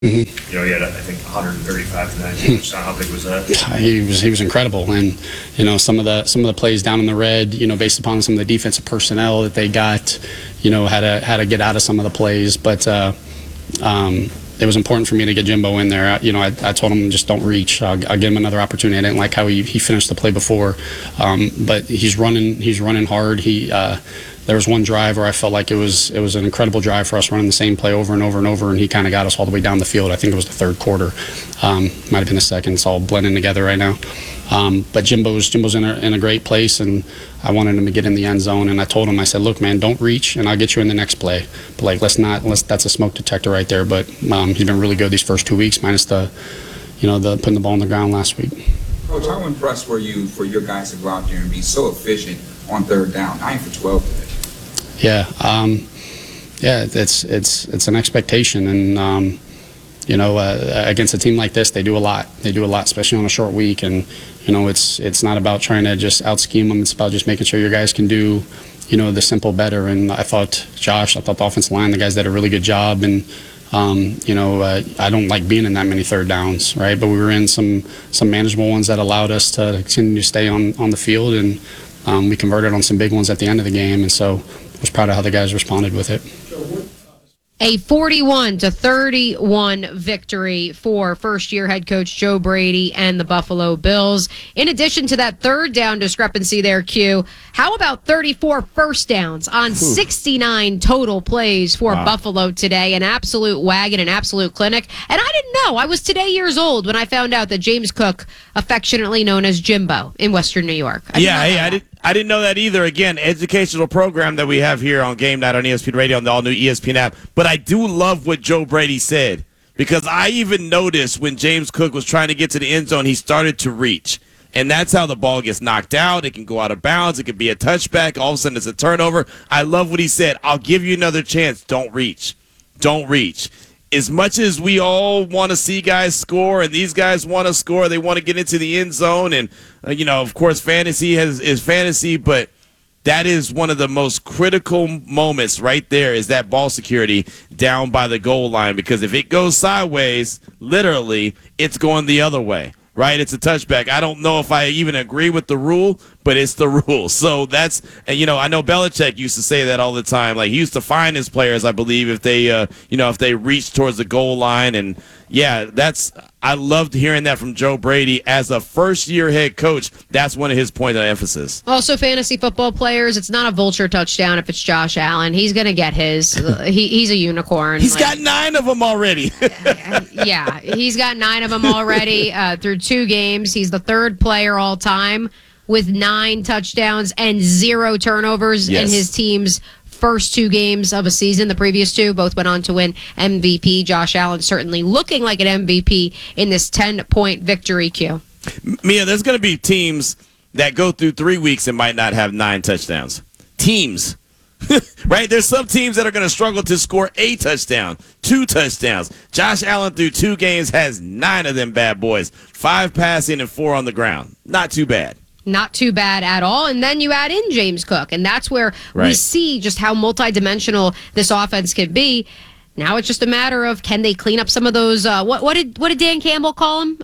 You know, he had, I think, 135 tonight. How big was that? He was incredible, and you know, some of the plays down in the red, you know, based upon some of the defensive personnel that they got, you know, had to get out of some of the plays, but it was important for me to get Jimbo in there. You know, I told him, just don't reach. I'll give him another opportunity. I didn't like how he finished the play before, but he's running hard. There was one drive where I felt like it was an incredible drive for us, running the same play over and over and over, and he kind of got us all the way down the field. I think it was the third quarter, might have been the second. It's all blending together right now. But Jimbo's in a great place, and I wanted him to get in the end zone. And I told him, I said, look, man, don't reach, and I'll get you in the next play. But like, that's a smoke detector right there. But he's been really good these first 2 weeks, minus the putting the ball on the ground last week. Coach, how impressed were you for your guys to go out there and be so efficient on third down, 9 for 12 today? Yeah, it's an expectation, and you know, against a team like this, they do a lot. They do a lot, especially on a short week, and you know, it's not about trying to just out scheme them. It's about just making sure your guys can do, you know, the simple better. And I thought the offensive line, the guys did a really good job, and you know, I don't like being in that many third downs, right? But we were in some manageable ones that allowed us to continue to stay on the field, and we converted on some big ones at the end of the game, and so I was proud of how the guys responded with it. A 41-31 victory for first-year head coach Joe Brady and the Buffalo Bills. In addition to that third down discrepancy there, Q, how about 34 first downs on 69 total plays for Buffalo today? An absolute wagon, an absolute clinic. And I didn't know. I was today years old when I found out that James Cook, affectionately known as Jimbo in Western New York. I didn't know that either. Again, educational program that we have here on Game Night on ESPN Radio and the all-new ESPN app. But I do love what Joe Brady said, because I even noticed when James Cook was trying to get to the end zone, he started to reach. And that's how the ball gets knocked out. It can go out of bounds. It could be a touchback. All of a sudden, it's a turnover. I love what he said. I'll give you another chance. Don't reach. Don't reach. As much as we all want to see guys score, and these guys want to score, they want to get into the end zone, and you know, of course, fantasy is fantasy, but that is one of the most critical moments right there, is that ball security down by the goal line, because if it goes sideways, literally, it's going the other way. Right, it's a touchback. I don't know if I even agree with the rule, but it's the rule. So that's, and you know, I know Belichick used to say that all the time. Like, he used to fine his players, I believe, if they, if they reach towards the goal line. And yeah, I loved hearing that from Joe Brady as a first-year head coach. That's one of his points of emphasis. Also, fantasy football players, it's not a vulture touchdown if it's Josh Allen. He's going to get his. He's a unicorn. He's got 9 of them already. Yeah, he's got 9 of them already through 2 games. He's the third player all time with 9 touchdowns and 0 turnovers in his team's first 2 games of a season. The previous 2 both went on to win MVP. Josh Allen certainly looking like an MVP in this 10-point victory, Q. Mia, there's going to be teams that go through 3 weeks and might not have 9 touchdowns. Teams. Right? There's some teams that are going to struggle to score a touchdown, 2 touchdowns. Josh Allen through 2 games has 9 of them bad boys, 5 passing and 4 on the ground. Not too bad. Not too bad at all. And then you add in James Cook, and that's where we see just how multidimensional this offense can be. Now it's just a matter of, can they clean up some of those what did Dan Campbell call them?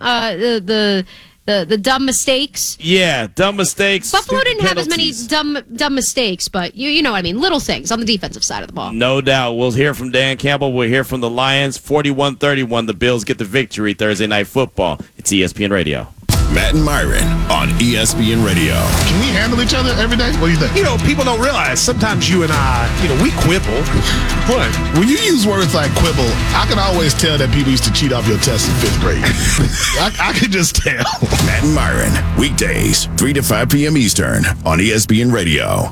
The dumb mistakes. Yeah, dumb mistakes. Buffalo didn't have as many dumb mistakes, but you know what I mean, little things on the defensive side of the ball. No doubt. We'll hear from Dan Campbell. We'll hear from the Lions. 41-31, the Bills get the victory Thursday Night Football. It's ESPN Radio. Matt and Myron on ESPN Radio. Can we handle each other every day? What do you think? You know, people don't realize sometimes you and I, we quibble. What? When you use words like quibble, I can always tell that people used to cheat off your tests in 5th grade. I can just tell. Matt and Myron, weekdays, 3 to 5 p.m. Eastern on ESPN Radio.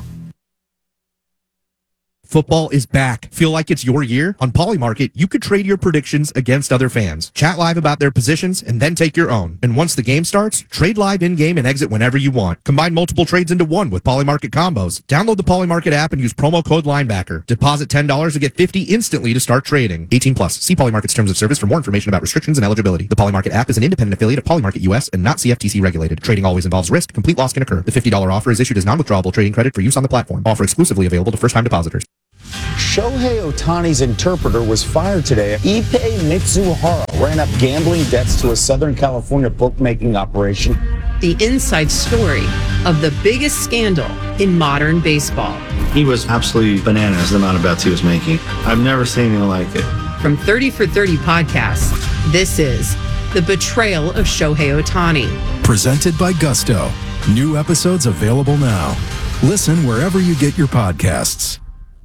Football is back. Feel like it's your year? On Polymarket, you could trade your predictions against other fans. Chat live about their positions and then take your own. And once the game starts, trade live in-game and exit whenever you want. Combine multiple trades into one with Polymarket combos. Download the Polymarket app and use promo code LINEBACKER. Deposit $10 to get $50 instantly to start trading. 18 plus. See Polymarket's terms of service for more information about restrictions and eligibility. The Polymarket app is an independent affiliate of Polymarket US and not CFTC regulated. Trading always involves risk. Complete loss can occur. The $50 offer is issued as non-withdrawable trading credit for use on the platform. Offer exclusively available to first-time depositors. Shohei Ohtani's interpreter was fired today. Ippei Mitsuhara ran up gambling debts to a Southern California bookmaking operation. The inside story of the biggest scandal in modern baseball. He was absolutely bananas, the amount of bets he was making. I've never seen anything like it. From 30 for 30 podcasts, this is The Betrayal of Shohei Ohtani. Presented by Gusto. New episodes available now. Listen wherever you get your podcasts.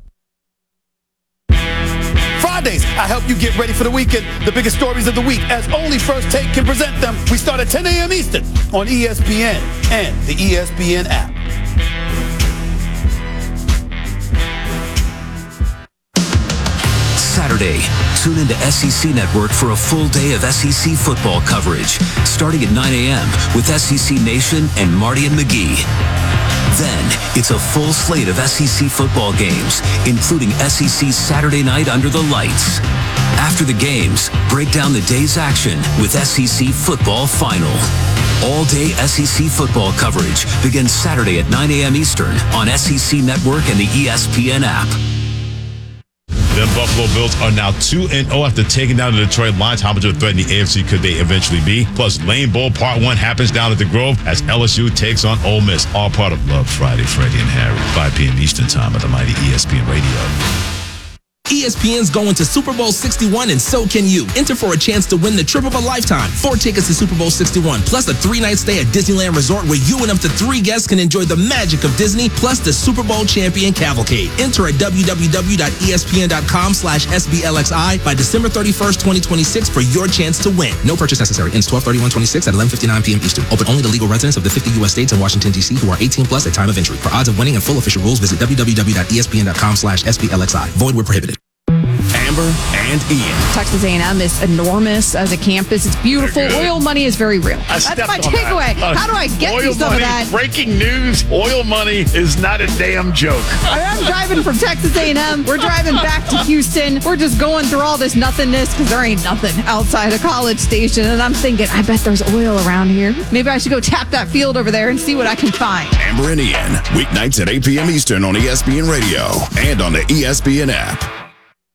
Fridays, I help you get ready for the weekend. The biggest stories of the week, as only First Take can present them. We start at 10 a.m. Eastern on ESPN and the ESPN app. Saturday, tune into SEC Network for a full day of SEC football coverage, starting at 9 a.m. with SEC Nation and Marty and McGee. Then, it's a full slate of SEC football games, including SEC Saturday Night Under the Lights. After the games, break down the day's action with SEC Football Final. All-day SEC football coverage begins Saturday at 9 a.m. Eastern on SEC Network and the ESPN app. The Buffalo Bills are now 2-0 after taking down the Detroit Lions. How much of a threat in the AFC could they eventually be? Plus, Lane Bowl Part 1 happens down at the Grove as LSU takes on Ole Miss. All part of Love Friday, Freddie and Harry, 5 p.m. Eastern Time at the mighty ESPN Radio. ESPN's going to Super Bowl 61 and so can you. Enter for a chance to win the trip of a lifetime. 4 tickets to Super Bowl 61 plus a 3-night stay at Disneyland Resort where you and up to 3 guests can enjoy the magic of Disney plus the Super Bowl champion cavalcade. Enter at www.espn.com/SBLXI by December 31st, 2026 for your chance to win. No purchase necessary. Ends 12/31/26 at 11:59 p.m. Eastern. Open only to legal residents of the 50 U.S. states and Washington, D.C. who are 18 plus at time of entry. For odds of winning and full official rules, visit www.espn.com/SBLXI. Void where prohibited. Amber and Ian. Texas A&M is enormous as a campus. It's beautiful. Oil money is very real. That's my takeaway. How do I get you some of that? Breaking news, oil money is not a damn joke. I'm driving from Texas A&M. We're driving back to Houston. We're just going through all this nothingness because there ain't nothing outside of College Station. And I'm thinking, I bet there's oil around here. Maybe I should go tap that field over there and see what I can find. Amber and Ian, weeknights at 8 p.m. Eastern on ESPN Radio and on the ESPN app.